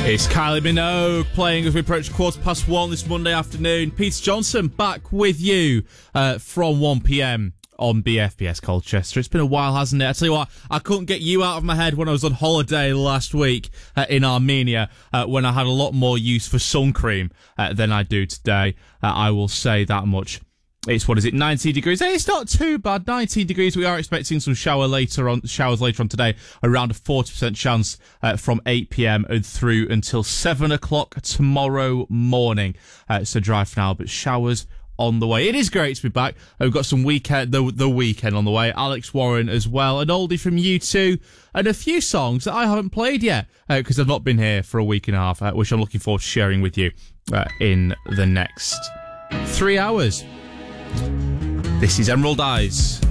It's Kylie Minogue playing as we approach 1:15 this Monday afternoon. Peter Johnson back with you from 1pm on BFBS Colchester. It's been a while, hasn't it? I tell you what, I couldn't get you out of my head when I was on holiday last week in Armenia when I had a lot more use for sun cream than I do today. I will say that much. It's, 19 degrees? Hey, it's not too bad, 19 degrees. We are expecting some showers later on today, around a 40% chance from 8pm and through until 7 o'clock tomorrow morning. So dry for now, but showers on the way. It is great to be back. We've got some weekend, the weekend on the way. Alex Warren as well, an oldie from U2, and a few songs that I haven't played yet because I've not been here for a week and a half, which I'm looking forward to sharing with you in the next 3 hours. This is Emerald Eyes.